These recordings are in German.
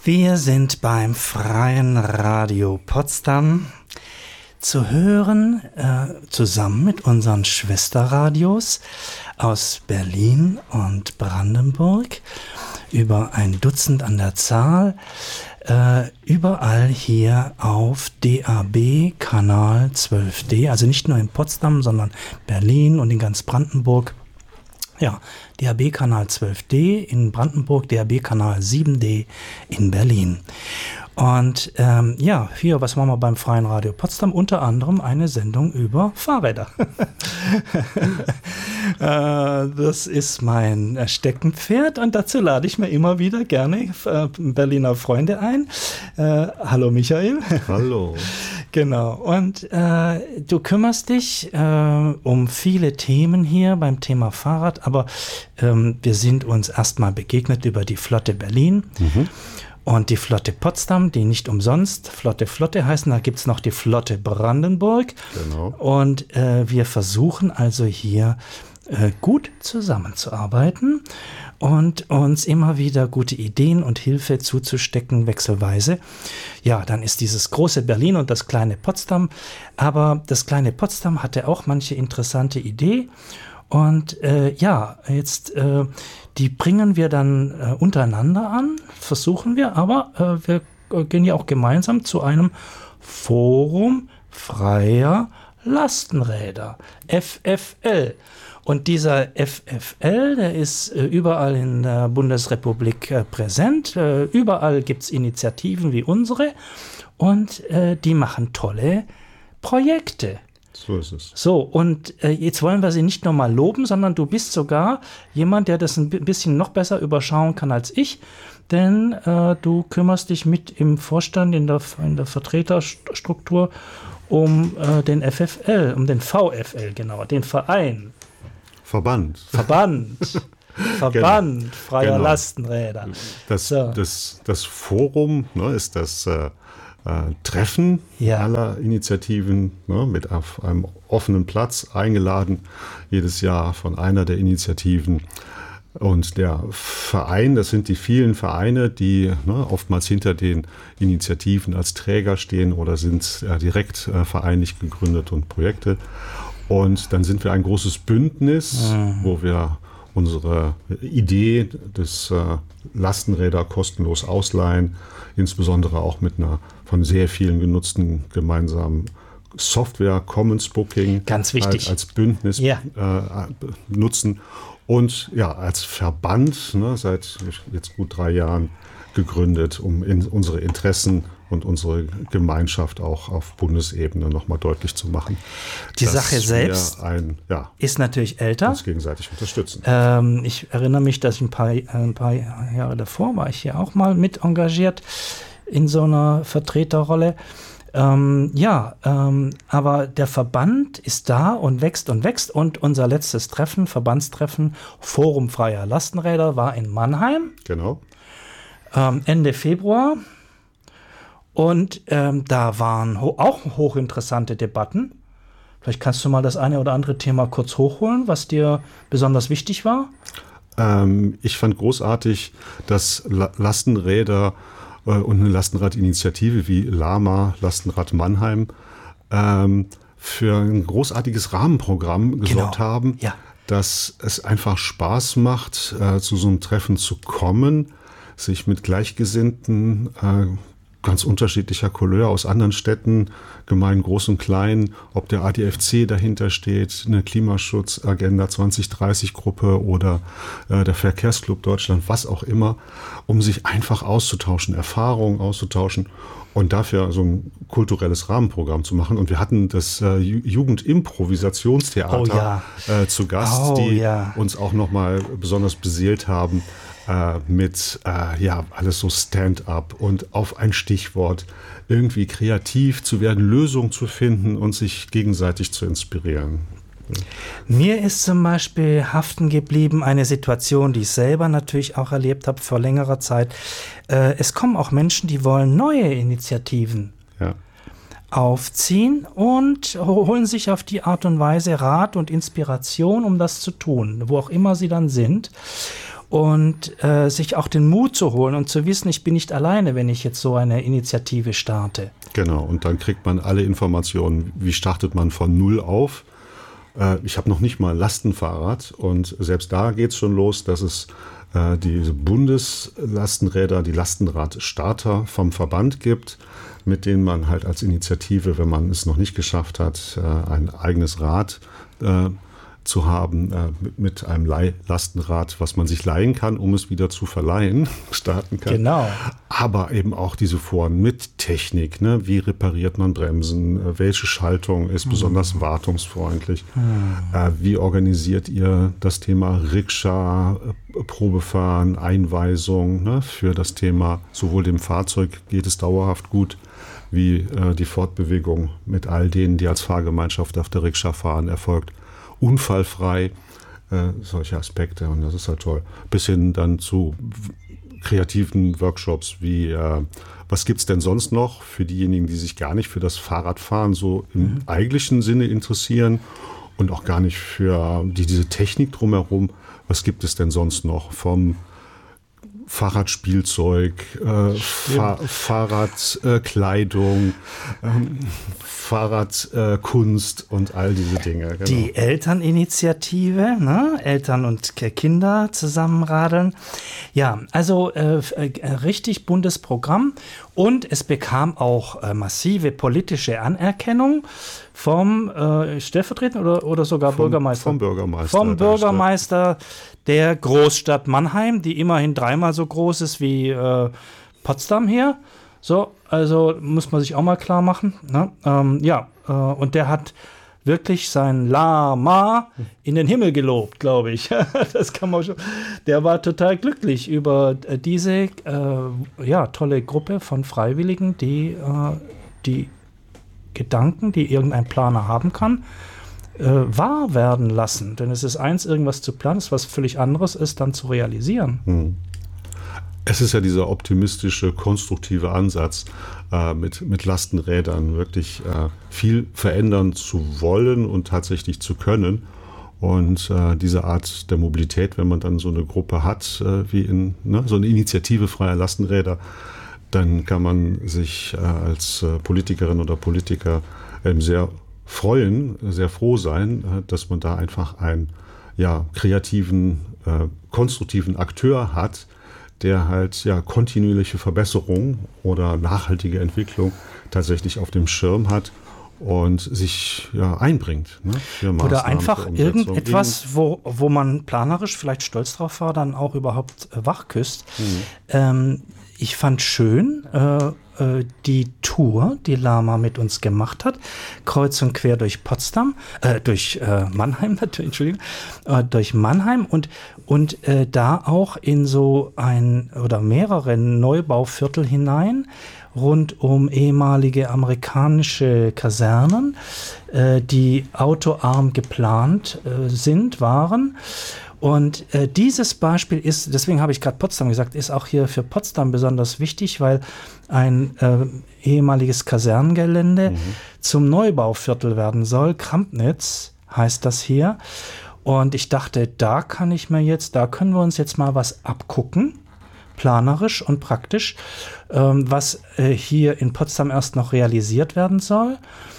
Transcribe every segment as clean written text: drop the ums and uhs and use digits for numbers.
Wir sind beim Freien Radio Potsdam zu hören, zusammen mit unseren Schwesterradios aus Berlin und Brandenburg, über ein Dutzend an der Zahl, überall hier auf DAB Kanal 12D, also nicht nur in Potsdam, sondern Berlin und in ganz Brandenburg. Ja, DAB-Kanal 12D in Brandenburg, DAB-Kanal 7D in Berlin. Und hier, was machen wir beim Freien Radio Potsdam? Unter anderem eine Sendung über Fahrräder. Das ist mein Steckenpferd und dazu lade ich mir immer wieder gerne Berliner Freunde ein. Hallo Michael. Hallo. Genau, und du kümmerst dich um viele Themen hier beim Thema Fahrrad, aber wir sind uns erstmal begegnet über die Flotte Berlin. Und die Flotte Potsdam, die nicht umsonst Flotte heißen, da gibt es noch die Flotte Brandenburg. Genau. Und wir versuchen also hier gut zusammenzuarbeiten und uns immer wieder gute Ideen und Hilfe zuzustecken, wechselweise. Ja, dann ist dieses große Berlin und das kleine Potsdam. Aber das kleine Potsdam hatte auch manche interessante Idee. Und die bringen wir dann untereinander an, versuchen wir, aber wir gehen ja auch gemeinsam zu einem Forum freier Lastenräder, FFL. Und dieser FFL, der ist überall in der Bundesrepublik präsent. Überall gibt es Initiativen wie unsere und die machen tolle Projekte. So ist es. So, und jetzt wollen wir sie nicht nur mal loben, sondern du bist sogar jemand, der das ein bisschen noch besser überschauen kann als ich, denn du kümmerst dich mit im Vorstand, in der Vertreterstruktur um den FFL, um den VFL, genau, den Verein. Verband genau. Freier Lastenräder. Das Forum ist das Treffen aller Initiativen mit auf einem offenen Platz eingeladen, jedes Jahr von einer der Initiativen. Und der Verein, das sind die vielen Vereine, die oftmals hinter den Initiativen als Träger stehen oder sind direkt vereinigt gegründet und Projekte. Und dann sind wir ein großes Bündnis, wo wir unsere Idee des Lastenräder kostenlos ausleihen, insbesondere auch mit einer von sehr vielen genutzten gemeinsamen Software, Commons Booking, ganz wichtig, als Bündnis nutzen. Und ja, als Verband seit jetzt gut 3 Jahren gegründet, um unsere Interessen und unsere Gemeinschaft auch auf Bundesebene nochmal deutlich zu machen. Die Sache selbst ist natürlich älter. Uns gegenseitig unterstützen. Ich erinnere mich, dass ich ein paar Jahre davor war ich hier auch mal mit engagiert in so einer Vertreterrolle. Aber der Verband ist da und wächst und unser letztes Treffen, Verbandstreffen, Forum freier Lastenräder, war in Mannheim. Genau. Ende Februar. Und da waren auch hochinteressante Debatten. Vielleicht kannst du mal das eine oder andere Thema kurz hochholen, was dir besonders wichtig war. Ich fand großartig, dass Lastenräder und eine Lastenradinitiative wie LAMA, Lastenrad Mannheim, für ein großartiges Rahmenprogramm gesorgt haben, dass es einfach Spaß macht, zu so einem Treffen zu kommen, sich mit Gleichgesinnten ganz unterschiedlicher Couleur aus anderen Städten, Gemeinden groß und klein, ob der ADFC dahinter steht, eine Klimaschutzagenda 2030-Gruppe oder der Verkehrsclub Deutschland, was auch immer, um sich einfach auszutauschen, Erfahrungen auszutauschen und dafür so ein kulturelles Rahmenprogramm zu machen. Und wir hatten das Jugendimprovisationstheater zu Gast, die uns auch nochmal besonders beseelt haben. Mit alles so Stand-up und auf ein Stichwort irgendwie kreativ zu werden, Lösungen zu finden und sich gegenseitig zu inspirieren. Mir ist zum Beispiel haften geblieben eine Situation, die ich selber natürlich auch erlebt habe vor längerer Zeit. Es kommen auch Menschen, die wollen neue Initiativen aufziehen und holen sich auf die Art und Weise Rat und Inspiration, um das zu tun, wo auch immer sie dann sind. und sich auch den Mut zu holen und zu wissen, ich bin nicht alleine, wenn ich jetzt so eine Initiative starte. Genau, und dann kriegt man alle Informationen, wie startet man von Null auf. Ich habe noch nicht mal ein Lastenfahrrad und selbst da geht es schon los, dass es diese Bundeslastenräder, die Lastenradstarter vom Verband gibt, mit denen man halt als Initiative, wenn man es noch nicht geschafft hat, ein eigenes Rad zu haben, mit einem Leihlastenrad, was man sich leihen kann, um es wieder zu verleihen, starten kann. Genau. Aber eben auch diese Foren mit Technik, ne? Wie repariert man Bremsen, welche Schaltung ist besonders wartungsfreundlich, wie organisiert ihr das Thema Rikscha, Probefahren, Einweisung, ne? Für das Thema, sowohl dem Fahrzeug geht es dauerhaft gut, wie die Fortbewegung mit all denen, die als Fahrgemeinschaft auf der Rikscha fahren, erfolgt. Unfallfrei, solche Aspekte, und das ist halt toll. Bis hin dann zu kreativen Workshops wie, was gibt es denn sonst noch für diejenigen, die sich gar nicht für das Fahrradfahren so im eigentlichen Sinne interessieren und auch gar nicht für diese Technik drumherum. Was gibt es denn sonst noch vom Fahrradspielzeug, Fahrradkleidung, Fahrradkunst und all diese Dinge. Genau. Die Elterninitiative, ne? Eltern und Kinder zusammenradeln. Ja, also richtig buntes Programm, und es bekam auch massive politische Anerkennung vom Stellvertretenden oder sogar Bürgermeister? Vom Bürgermeister. Vom Bürgermeister der Großstadt Mannheim, die immerhin 3-mal so groß ist wie Potsdam hier. So, also muss man sich auch mal klar machen. Ne? Und der hat wirklich sein Lama in den Himmel gelobt, glaube ich. Das kann man schon. Der war total glücklich über diese tolle Gruppe von Freiwilligen, die die Gedanken, die irgendein Planer haben kann, wahr werden lassen. Denn es ist eins, irgendwas zu planen, was völlig anderes ist, dann zu realisieren. Es ist ja dieser optimistische, konstruktive Ansatz, mit Lastenrädern wirklich viel verändern zu wollen und tatsächlich zu können. Und diese Art der Mobilität, wenn man dann so eine Gruppe hat, wie so eine Initiative freier Lastenräder, dann kann man sich als Politikerin oder Politiker sehr freuen, sehr froh sein, dass man da einfach einen kreativen, konstruktiven Akteur hat, der halt kontinuierliche Verbesserung oder nachhaltige Entwicklung tatsächlich auf dem Schirm hat und sich einbringt. Ne, für Maßnahmen, oder einfach irgendetwas, wo man planerisch vielleicht stolz drauf war, dann auch überhaupt wachküsst. Ich fand schön die Tour, die Lama mit uns gemacht hat, kreuz und quer durch Potsdam, durch Mannheim natürlich, Entschuldigung, durch Mannheim und da auch in so ein oder mehrere Neubauviertel hinein, rund um ehemalige amerikanische Kasernen, die autoarm geplant waren. Und dieses Beispiel ist, deswegen habe ich gerade Potsdam gesagt, ist auch hier für Potsdam besonders wichtig, weil ein ehemaliges Kasernengelände zum Neubauviertel werden soll. Krampnitz heißt das hier. Und ich dachte, da können wir uns jetzt mal was abgucken, planerisch und praktisch, was hier in Potsdam erst noch realisiert werden soll.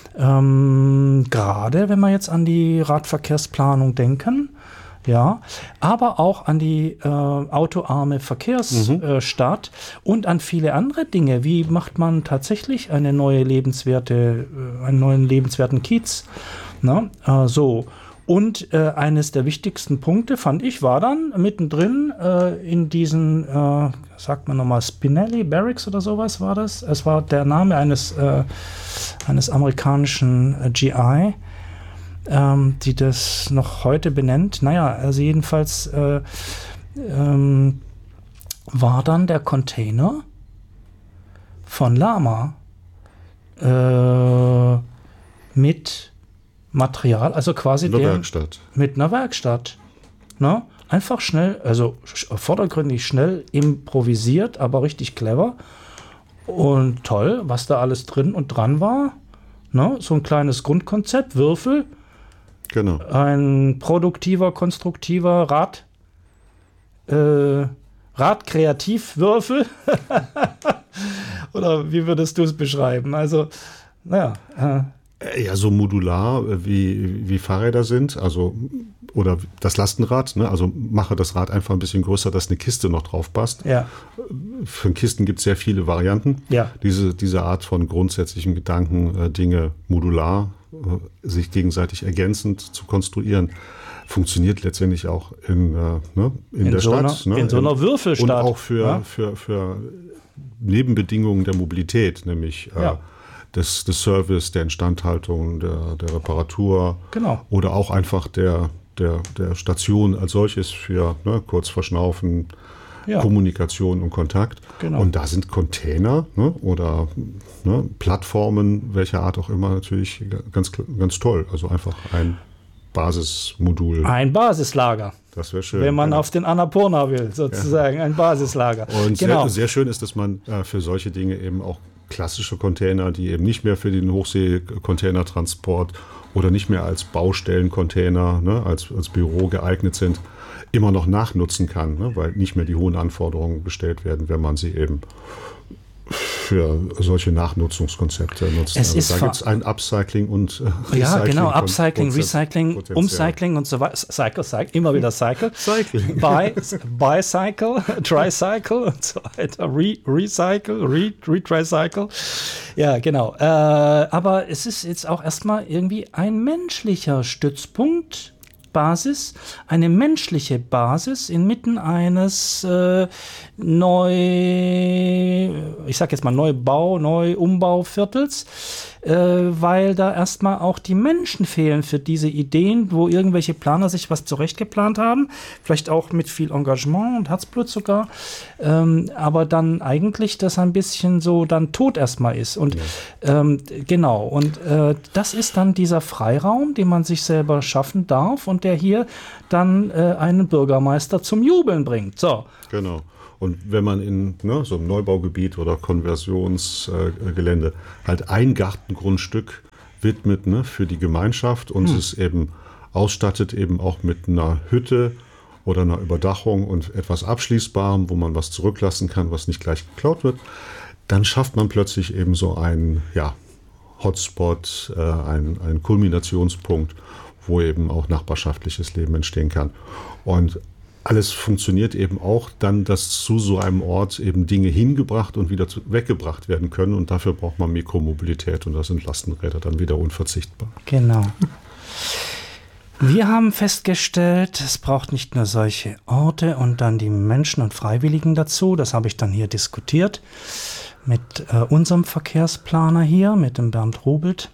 Gerade wenn wir jetzt an die Radverkehrsplanung denken. Ja, aber auch an die autoarme Verkehrsstadt und an viele andere Dinge. Wie macht man tatsächlich einen neuen lebenswerten Kiez? Ne? Und eines der wichtigsten Punkte, fand ich, war dann mittendrin in diesen, sagt man nochmal, Spinelli Barracks oder sowas war das. Es war der Name eines amerikanischen GI, die das noch heute benennt. Naja, also jedenfalls war dann der Container von Lama mit Material, also quasi mit einer Werkstatt. Ne? Einfach schnell, also vordergründig schnell improvisiert, aber richtig clever und toll, was da alles drin und dran war. Ne? So ein kleines Grundkonzept, Würfel. Genau. Ein produktiver, konstruktiver Radkreativwürfel? Oder wie würdest du es beschreiben? Also, naja. Ja, so modular wie Fahrräder sind, also oder das Lastenrad, ne? Also mache das Rad einfach ein bisschen größer, dass eine Kiste noch drauf passt. Ja. Für Kisten gibt es sehr viele Varianten. Ja. Diese Art von grundsätzlichen Gedanken, Dinge modular, sich gegenseitig ergänzend zu konstruieren, funktioniert letztendlich auch in der Stadt. In so einer Würfelstadt. Und auch für Nebenbedingungen der Mobilität, nämlich des Service, der Instandhaltung, der Reparatur. Genau. Oder auch einfach der Station als solches für kurz verschnaufen, Kommunikation und Kontakt. Genau. Und da sind Container oder Plattformen, welcher Art auch immer, natürlich ganz, ganz toll. Also einfach ein Basismodul. Ein Basislager. Das wäre schön. Wenn man auf den Annapurna will, sozusagen, ein Basislager. Und sehr schön ist, dass man für solche Dinge eben auch klassische Container, die eben nicht mehr für den Hochsee-Containertransport oder nicht mehr als Baustellencontainer, als Büro geeignet sind, immer noch nachnutzen kann, weil nicht mehr die hohen Anforderungen gestellt werden, wenn man sie eben für solche Nachnutzungskonzepte nutzt. Da gibt es ein Upcycling und Recycling. Ja, genau, Upcycling, Recycling, Umcycling und so weiter. Cycle, immer wieder Cycle. Cycling. Bicycle, Tricycle und so weiter. Recycle, Retricycle. Ja, genau. Aber es ist jetzt auch erstmal irgendwie ein menschlicher Stützpunkt. Eine menschliche Basis inmitten eines Neuumbau-Viertels, weil da erstmal auch die Menschen fehlen für diese Ideen, wo irgendwelche Planer sich was zurechtgeplant haben, vielleicht auch mit viel Engagement und Herzblut sogar, aber dann eigentlich das ein bisschen so dann tot erstmal ist. Und genau, und das ist dann dieser Freiraum, den man sich selber schaffen darf und der hier dann einen Bürgermeister zum Jubeln bringt. So. Genau. Und wenn man in so einem Neubaugebiet oder Konversionsgelände halt ein Gartengrundstück widmet für die Gemeinschaft und es eben ausstattet eben auch mit einer Hütte oder einer Überdachung und etwas Abschließbarem, wo man was zurücklassen kann, was nicht gleich geklaut wird, dann schafft man plötzlich eben so einen Hotspot, einen Kulminationspunkt, wo eben auch nachbarschaftliches Leben entstehen kann. Und alles funktioniert eben auch dann, dass zu so einem Ort eben Dinge hingebracht und wieder weggebracht werden können. Und dafür braucht man Mikromobilität und da sind Lastenräder dann wieder unverzichtbar. Genau. Wir haben festgestellt, es braucht nicht nur solche Orte und dann die Menschen und Freiwilligen dazu. Das habe ich dann hier diskutiert mit unserem Verkehrsplaner hier, mit dem Bernd Rubelt.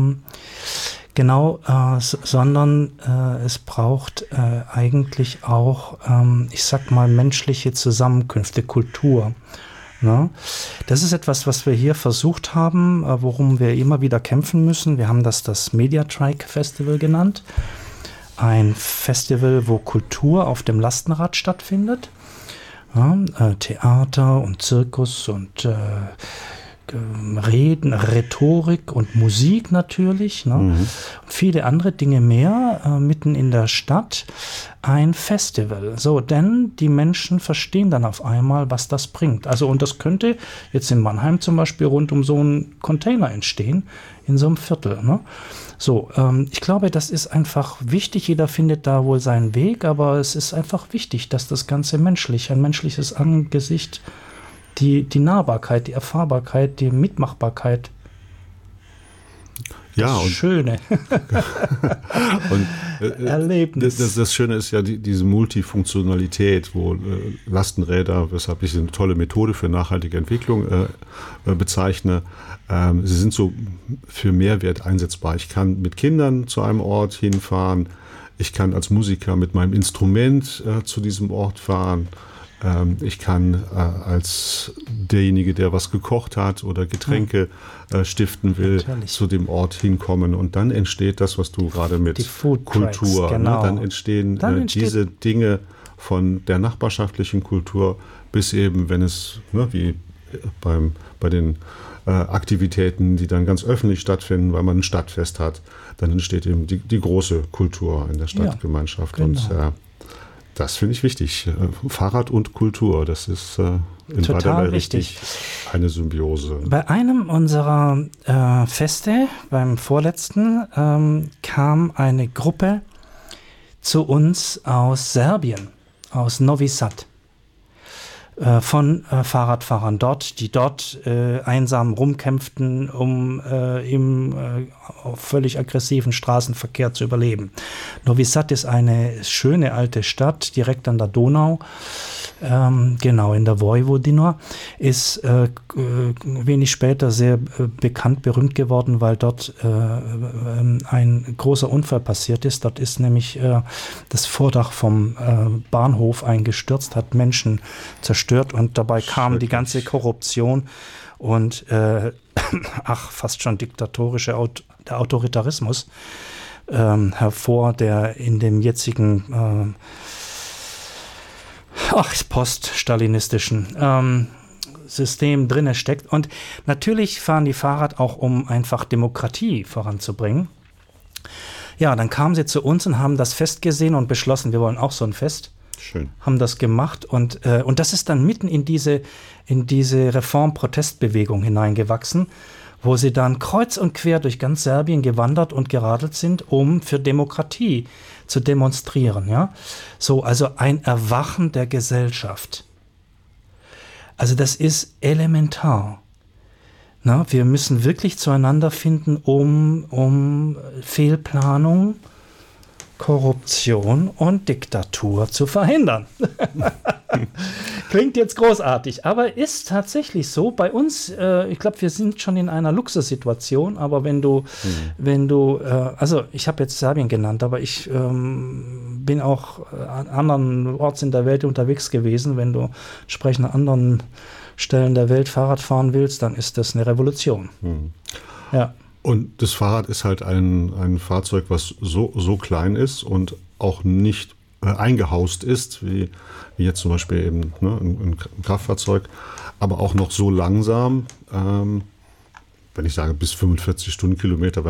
Sondern es braucht eigentlich auch, menschliche Zusammenkünfte, Kultur. Ne? Das ist etwas, was wir hier versucht haben, worum wir immer wieder kämpfen müssen. Wir haben das Mediatrike Festival genannt. Ein Festival, wo Kultur auf dem Lastenrad stattfindet. Ja, Theater und Zirkus und Reden, Rhetorik und Musik natürlich, und viele andere Dinge mehr, mitten in der Stadt, ein Festival. So, denn die Menschen verstehen dann auf einmal, was das bringt. Also, und das könnte jetzt in Mannheim zum Beispiel rund um so einen Container entstehen, in so einem Viertel. Ne? So, ich glaube, das ist einfach wichtig. Jeder findet da wohl seinen Weg, aber es ist einfach wichtig, dass das Ganze ein menschliches Angesicht, die Nahbarkeit, die Erfahrbarkeit, die Mitmachbarkeit. Das Schöne. Und Erlebnis. Das Schöne ist ja diese Multifunktionalität, wo Lastenräder, weshalb ich eine tolle Methode für nachhaltige Entwicklung bezeichne, sie sind so für Mehrwert einsetzbar. Ich kann mit Kindern zu einem Ort hinfahren, ich kann als Musiker mit meinem Instrument zu diesem Ort fahren. Ich kann als derjenige, der was gekocht hat oder Getränke stiften will, zu dem Ort hinkommen. Und dann entsteht das, was du gerade mit Kultur, genau. Dann entstehen diese Dinge von der nachbarschaftlichen Kultur bis eben, wenn es, wie bei den Aktivitäten, die dann ganz öffentlich stattfinden, weil man ein Stadtfest hat, dann entsteht eben die große Kultur in der Stadtgemeinschaft. Ja, genau. Und Das finde ich wichtig. Fahrrad und Kultur, das ist in beiderlei richtig eine Symbiose. Bei einem unserer Feste, beim vorletzten, kam eine Gruppe zu uns aus Serbien, aus Novi Sad, von Fahrradfahrern dort, die dort einsam rumkämpften, um im völlig aggressiven Straßenverkehr zu überleben. Novi Sad ist eine schöne alte Stadt, direkt an der Donau, genau in der Vojvodina, ist wenig später sehr bekannt, berühmt geworden, weil dort ein großer Unfall passiert ist. Dort ist nämlich das Vordach vom Bahnhof eingestürzt, hat Menschen zerstört und dabei kam die ganze Korruption und fast schon diktatorische der Autoritarismus hervor, der in dem jetzigen poststalinistischen System drinne steckt. Und natürlich fahren die Fahrrad auch, um einfach Demokratie voranzubringen. Ja, dann kamen sie zu uns und haben das Fest gesehen und beschlossen, wir wollen auch so ein Fest. Schön. Haben das gemacht und das ist dann mitten in diese Reform-Protestbewegung hineingewachsen, wo sie dann kreuz und quer durch ganz Serbien gewandert und geradelt sind, um für Demokratie zu demonstrieren. Ja? So, also ein Erwachen der Gesellschaft. Also das ist elementar. Na, wir müssen wirklich zueinander finden, um Fehlplanung, Korruption und Diktatur zu verhindern. Klingt jetzt großartig, aber ist tatsächlich so. Bei uns, ich glaube, wir sind schon in einer Luxussituation, aber wenn du, also ich habe jetzt Serbien genannt, aber ich bin auch an anderen Orten in der Welt unterwegs gewesen. Wenn du entsprechend an anderen Stellen der Welt Fahrrad fahren willst, dann ist das eine Revolution. Ja. Und das Fahrrad ist halt ein Fahrzeug, was so klein ist und auch nicht eingehaust ist, wie jetzt zum Beispiel eben ein Kraftfahrzeug, aber auch noch so langsam, wenn ich sage bis 45 Stundenkilometer,